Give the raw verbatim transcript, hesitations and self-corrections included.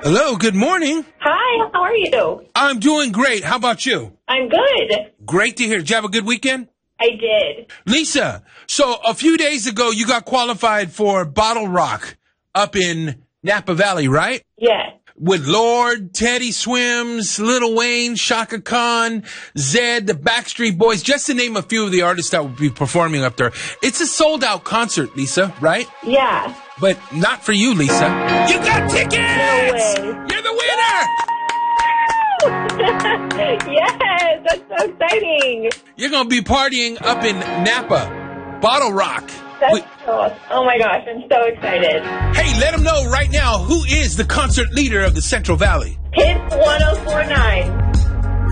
Hello, good morning. Hi, how are you? I'm doing great. How about you? I'm good. Great to hear. Did you have a good weekend? I did. Lisa, so a few days ago, you got qualified for Bottle Rock up in Napa Valley, right? Yes. With Lord, Teddy Swims, Lil Wayne, Shaka Khan, Zed, the Backstreet Boys, just to name a few of the artists that will be performing up there. It's a sold-out concert, Lisa, right? Yeah. But not for you, Lisa. You got tickets! No way. You're the winner! Yes, that's so exciting. You're going to be partying up in Napa, Bottle Rock. That's Wait, so awesome. Oh my gosh, I'm so excited. hey, let them know right now who is the concert leader of the Central Valley. Hits one oh four point nine.